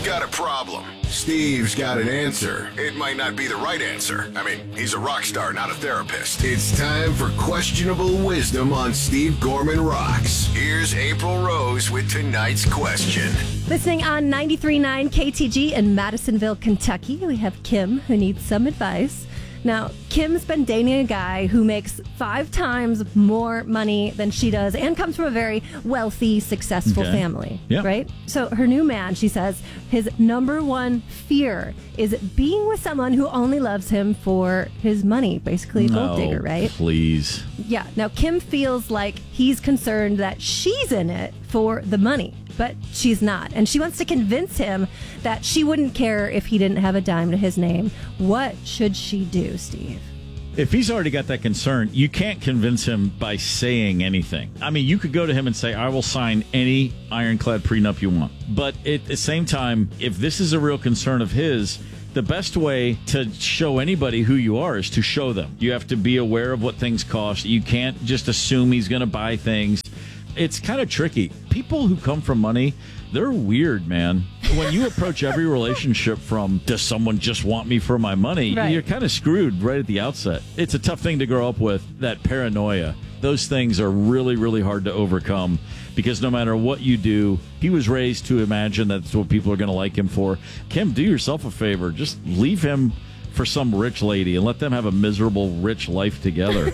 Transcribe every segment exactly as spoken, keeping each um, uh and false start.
got a problem. Steve's got an answer. It might not be the right answer. I mean, he's a rock star, not a therapist. It's time for Questionable Wisdom on Steve Gorman Rocks. Here's April Rose with tonight's question. Listening on ninety-three point nine K T G in Madisonville, Kentucky, we have Kim, who needs some advice. Now, Kim's been dating a guy who makes five times more money than she does and comes from a very wealthy, successful okay. family, yep. right? So her new man, she says, his number one fear is being with someone who only loves him for his money, basically a no, gold digger, right? Please. Yeah. Now, Kim feels like he's concerned that she's in it for the money, but she's not. And she wants to convince him that she wouldn't care if he didn't have a dime to his name. What should she do, Steve? If he's already got that concern, you can't convince him by saying anything. I mean, you could go to him and say, I will sign any ironclad prenup you want. But at the same time, if this is a real concern of his, the best way to show anybody who you are is to show them. You have to be aware of what things cost. You can't just assume he's going to buy things. It's kind of tricky. People who come from money, they're weird, man. When you approach every relationship from, does someone just want me for my money? Right. You're kind of screwed right at the outset. It's a tough thing to grow up with, that paranoia. Those things are really, really hard to overcome because no matter what you do, he was raised to imagine that's what people are going to like him for. Kim, do yourself a favor. Just leave him for some rich lady and let them have a miserable, rich life together.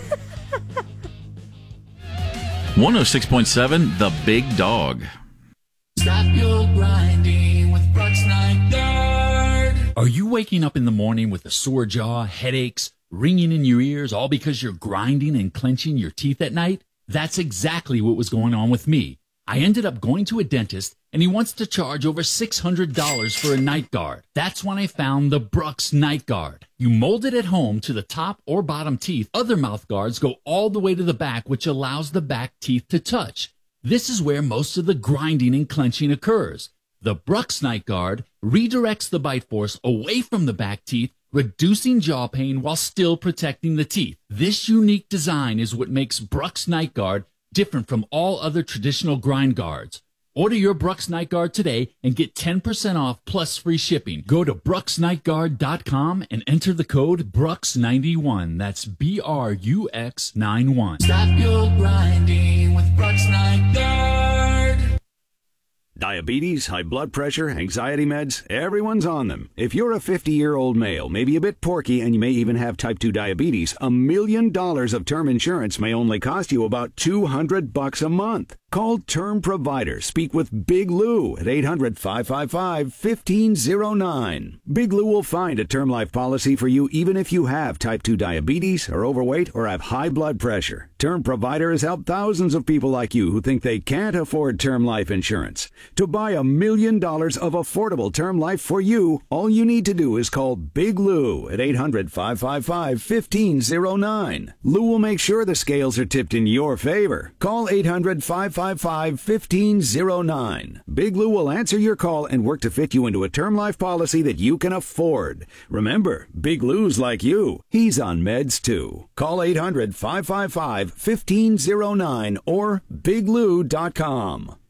one oh six point seven The Big Dog. Stop your grinding with Brooks Night Guard. Are you waking up in the morning with a sore jaw, headaches, ringing in your ears, all because you're grinding and clenching your teeth at night? That's exactly what was going on with me. I ended up going to a dentist, and he wants to charge over six hundred dollars for a night guard. That's when I found the Brooks Night Guard. You mold it at home to the top or bottom teeth. Other mouth guards go all the way to the back, which allows the back teeth to touch. This is where most of the grinding and clenching occurs. The Brooks Night Guard redirects the bite force away from the back teeth, reducing jaw pain while still protecting the teeth. This unique design is what makes Brooks Night Guard different from all other traditional grind guards. Order your Brooks Night Guard today and get ten percent off plus free shipping. Go to brooks night guard dot com and enter the code Brooks ninety-one. That's B R U X ninety-one. Stop your grinding with Brooks Night Guard. Diabetes, high blood pressure, anxiety meds, everyone's on them. If you're a fifty-year-old male, maybe a bit porky, and you may even have type two diabetes, a million dollars of term insurance may only cost you about two hundred bucks a month. Call Term Provider. Speak with Big Lou at eight hundred, five five five, one five zero nine. Big Lou will find a term life policy for you even if you have type two diabetes, are overweight, or have high blood pressure. Term Provider has helped thousands of people like you who think they can't afford term life insurance. To buy a million dollars of affordable term life for you, all you need to do is call Big Lou at eight hundred, five five five, one five zero nine. Lou will make sure the scales are tipped in your favor. Call eight hundred, five five five, one five zero nine. Big Lou will answer your call and work to fit you into a term life policy that you can afford. Remember, Big Lou's like you. He's on meds too. Call eight hundred, five five five, one five zero nine or big lou dot com.